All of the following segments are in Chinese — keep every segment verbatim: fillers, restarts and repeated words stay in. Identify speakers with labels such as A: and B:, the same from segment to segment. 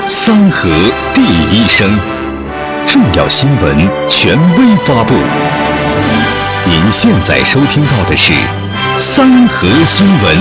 A: 三河第一声，重要新闻权威发布。您现在收听到的是三河新闻。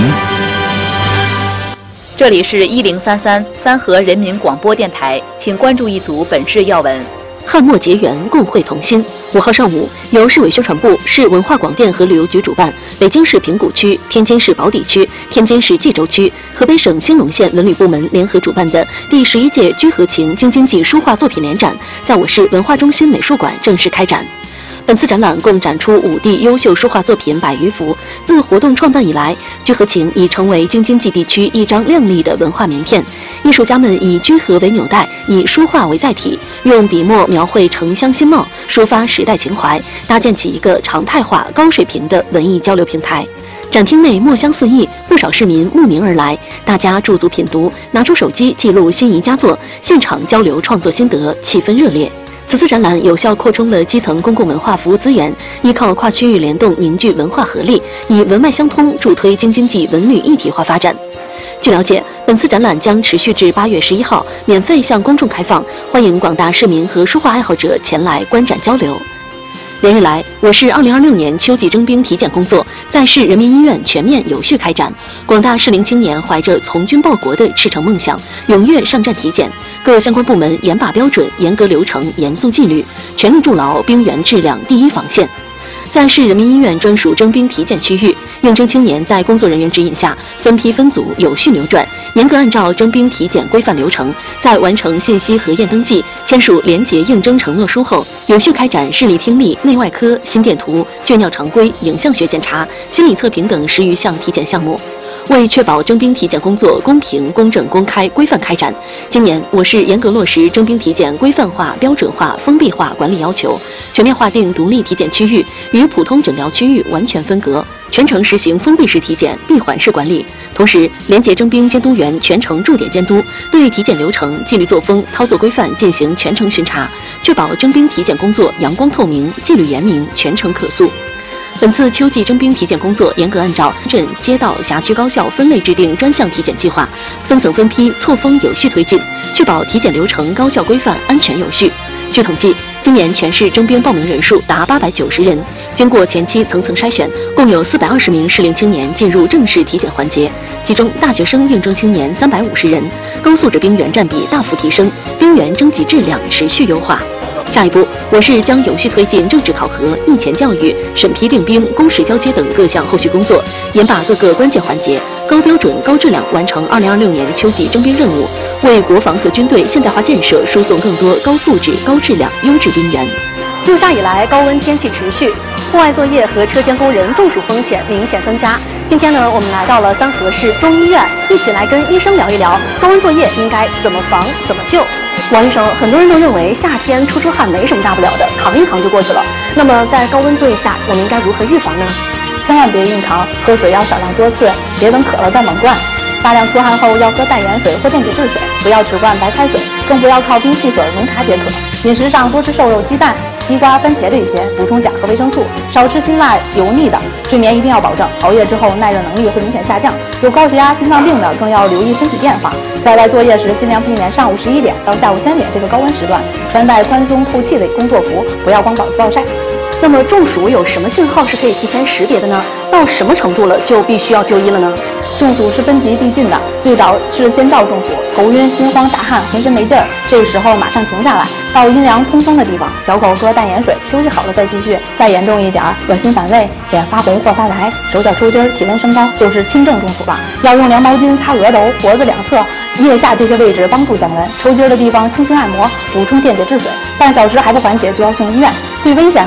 B: 这里是一零三三三河人民广播电台，请关注一组本市要闻。
C: 汉末结缘，共绘同心。五号上午，由市委宣传部、市文化广电和旅游局主办，北京市平谷区、天津市宝坻区、天津市蓟州区、河北省兴隆县文旅部门联合主办的第十一届居和情京津冀书画作品联展，在我市文化中心美术馆正式开展。本次展览共展出五地优秀书画作品百余幅。自活动创办以来，居和情已成为京津冀地区一张亮丽的文化名片。艺术家们以居和为纽带，以书画为载体，用笔墨描绘城乡新貌，抒发时代情怀，搭建起一个常态化、高水平的文艺交流平台。展厅内墨香四溢，不少市民慕名而来，大家驻足品读，拿出手机记录心仪佳作，现场交流创作心得，气氛热烈。此次展览有效扩充了基层公共文化服务资源，依靠跨区域联动凝聚文化合力，以文脉相通助推京津冀文旅一体化发展。据了解，本次展览将持续至八月十一号，免费向公众开放，欢迎广大市民和书画爱好者前来观展交流。连日来，我市二零二六年秋季征兵体检工作在市人民医院全面有序开展，广大适龄青年怀着从军报国的赤诚梦想，踊跃上战体检。各相关部门严把标准、严格流程、严肃纪律，全力筑牢兵员质量第一防线。在市人民医院专属征兵体检区域，应征青年在工作人员指引下，分批分组有序流转，严格按照征兵体检规范流程，在完成信息核验登记、签署廉洁应征承诺书后，有序开展视力、听力、内外科、心电图、血尿常规、影像学检查、心理测评等十余项体检项目。为确保征兵体检工作公平、公正、公开、规范开展，今年我市严格落实征兵体检规范化、标准化、封闭化管理要求，全面划定独立体检区域，与普通诊疗区域完全分隔，全程实行封闭式体检、闭环式管理。同时，廉洁征兵监督员全程驻点监督，对体检流程、纪律作风、操作规范进行全程巡查，确保征兵体检工作阳光透明、纪律严明、全程可塑。本次秋季征兵体检工作严格按照镇、街道、辖区高校分类制定专项体检计划，分层分批、错峰有序推进，确保体检流程高效规范、安全有序。据统计，今年全市征兵报名人数达八百九十人，经过前期层层筛选，共有四百二十名适龄青年进入正式体检环节，其中大学生应征青年三百五十人，高素质兵员占比大幅提升，兵员征集质量持续优化。下一步，我市将有序推进政治考核、役前教育、审批定兵、公示交接等各项后续工作，严把各个关键环节，高标准、高质量完成二零二六年秋季征兵任务，为国防和军队现代化建设输送更多高素质、高质量、优质兵员。
D: 入夏以来，高温天气持续，户外作业和车间工人中暑风险明显增加。今天呢，我们来到了三河市中医院，一起来跟医生聊一聊高温作业应该怎么防、怎么救。王医生，很多人都认为夏天出出汗没什么大不了的，扛一扛就过去了。那么在高温作业下，我们应该如何预防呢？
E: 千万别硬扛，喝水要少量多次，别等渴了再猛灌。大量出汗后要喝淡盐水或电解质水，不要只灌白开水，更不要靠冰汽水、浓茶解渴。饮食上多吃瘦肉、鸡蛋、西瓜、番茄这些，补充钾和维生素，少吃辛辣油腻的。睡眠一定要保证，熬夜之后耐热能力会明显下降。有高血压、心脏病的更要留意身体变化。在外作业时，尽量避免上午十一点到下午三点这个高温时段，穿戴宽松透气的工作服，不要光膀子暴晒。
D: 那么中暑有什么信号是可以提前识别的呢？到什么程度了就必须要就医了呢？
E: 中暑是分级递进的，最早是先兆中暑，头晕、心慌、大汗、浑身没劲儿，这个时候马上停下来，到阴凉通风的地方，小口喝淡盐水，休息好了再继续。再严重一点，恶心反胃、脸发红或发白、手脚抽筋、体温升高，就是轻症中暑了。要用凉毛巾擦额头、脖子两侧、腋下这些位置帮助降温，抽筋的地方轻轻按摩，补充电解质水。半小时还不缓解就要送医院。最危险